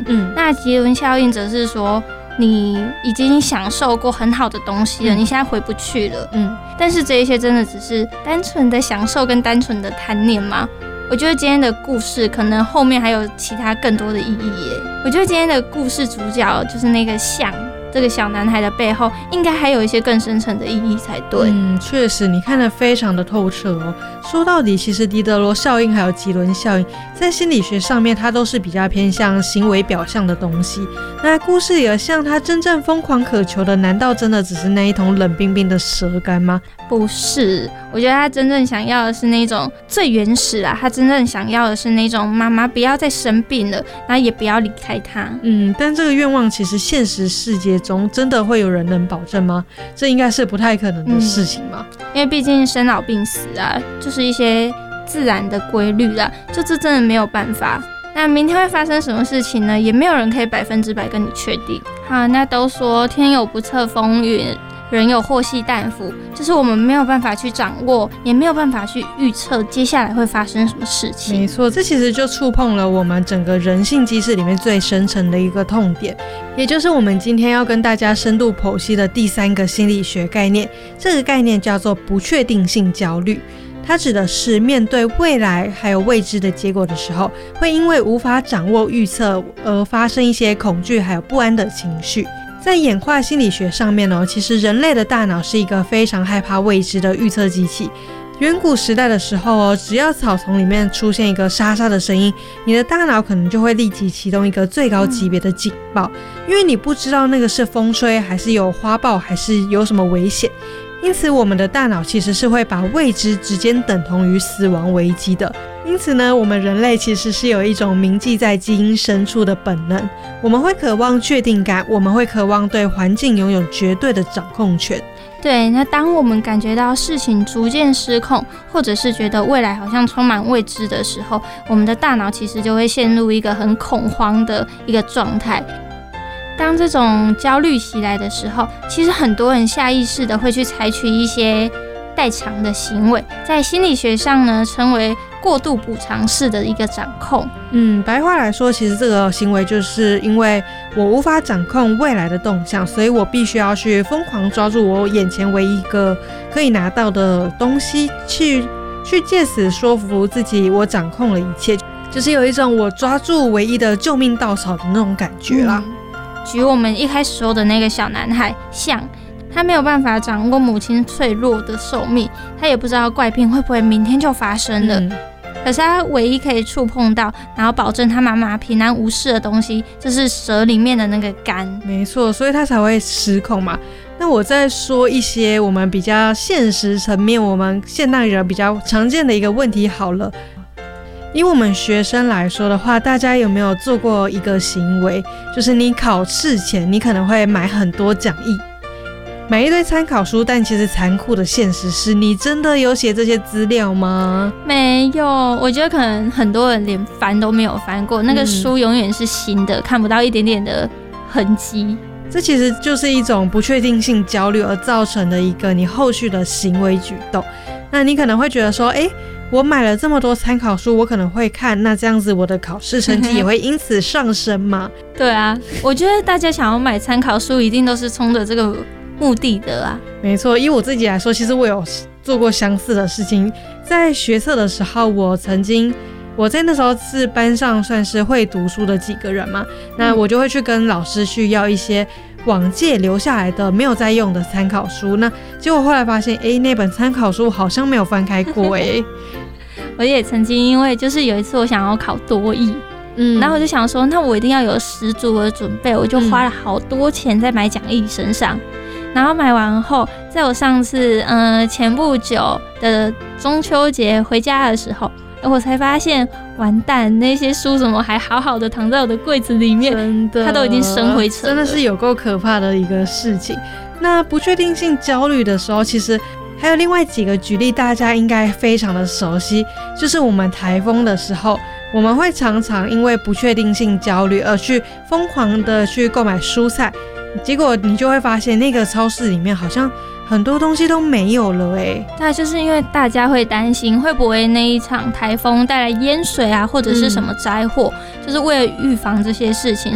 那吉伦效应则是说你已经享受过很好的东西了，你现在回不去了。但是这一些真的只是单纯的享受跟单纯的贪念吗？我觉得今天的故事可能后面还有其他更多的意义耶。我觉得今天的故事主角就是那个象，这个小男孩的背后应该还有一些更深层的意义才对。 确实你看得非常的透彻哦。说到底，其实狄德罗效应还有吉伦效应在心理学上面它都是比较偏向行为表象的东西。那故事里的象，他真正疯狂渴求的难道真的只是那一桶冷冰冰的蛇干吗？ 不是，我觉得他真正想要的是那种最原始啊，他真正想要的是那种妈妈不要再生病了，然后也不要离开他。 但这个愿望其实现实世界中真的会有人能保证吗？这应该是不太可能的事情嘛。 因为毕竟生老病死啊，就是一些自然的规律啦，就这真的没有办法。那明天会发生什么事情呢？也没有人可以100%跟你确定。好，那都说天有不测风云，人有祸兮旦伏，就是我们没有办法去掌握，也没有办法去预测接下来会发生什么事情。 没错，这其实就触碰了我们整个人性机制里面最深层的一个痛点，也就是我们今天要跟大家深度剖析的第3个心理学概念。这个概念叫做不确定性焦虑。它指的是面对未来还有未知的结果的时候，会因为无法掌握预测而发生一些恐惧还有不安的情绪。在演化心理学上面其实人类的大脑是一个非常害怕未知的预测机器。远古时代的时候只要草丛里面出现一个沙沙的声音，你的大脑可能就会立即启动一个最高级别的警报，因为你不知道那个是风吹还是有花豹还是有什么危险。因此我们的大脑其实是会把未知直接等同于死亡危机的。因此呢，我们人类其实是有一种铭记在基因深处的本能，我们会渴望确定感，我们会渴望对环境拥有绝对的掌控权。 对，那当我们感觉到事情逐渐失控，或者是觉得未来好像充满未知的时候，我们的大脑其实就会陷入一个很恐慌的一个状态。当这种焦虑袭来的时候，其实很多人下意识的会去采取一些代偿的行为，在心理学上呢称为过度补偿式的一个掌控。 白话来说，其实这个行为就是因为我无法掌控未来的动向，所以我必须要去疯狂抓住我眼前唯一一个可以拿到的东西，去借此说服自己我掌控了一切，就是有一种我抓住唯一的救命稻草的那种感觉啦。 举我们一开始说的那个小男孩象，他没有办法掌握母亲脆弱的寿命，他也不知道怪病会不会明天就发生了。可是他唯一可以触碰到，然后保证他妈妈平安无事的东西，就是蛇里面的那个肝。 没错，所以他才会失控嘛。那我再说一些我们比较现实层面，我们现代人比较常见的一个问题好了。以我们学生来说的话，大家有没有做过一个行为，就是你考试前你可能会买很多讲义，买一堆参考书，但其实残酷的现实是你真的有写这些资料吗？ 没有，我觉得可能很多人连翻都没有翻过，那个书永远是新的，看不到一点点的痕迹。 这其实就是一种不确定性焦虑而造成的一个你后续的行为举动。那你可能会觉得说，我买了这么多参考书，我可能会看，那这样子我的考试成绩也会因此上升吗？ 对啊，我觉得大家想要买参考书一定都是冲着这个目的的啊。 没错，以我自己来说，其实我有做过相似的事情。在学测的时候，我在那时候是班上算是会读书的几个人嘛，那我就会去跟老师去要一些往届留下来的没有在用的参考书。那结果后来发现那本参考书好像没有翻开过我也曾经因为就是有一次我想要考多益，然后我就想说那我一定要有十足的准备，我就花了好多钱在买讲义身上。然后买完后，在我上次前不久的中秋节回家的时候，我才发现完蛋，那些书怎么还好好的躺在我的柜子里面，真的它都已经生灰尘了， 真的是有够可怕的一个事情。那不确定性焦虑的时候，其实还有另外几个举例大家应该非常的熟悉，就是我们台风的时候，我们会常常因为不确定性焦虑而去疯狂的去购买蔬菜，结果你就会发现那个超市里面好像很多东西都没有了那就是因为大家会担心会不会那一场台风带来淹水啊，或者是什么灾祸，就是为了预防这些事情，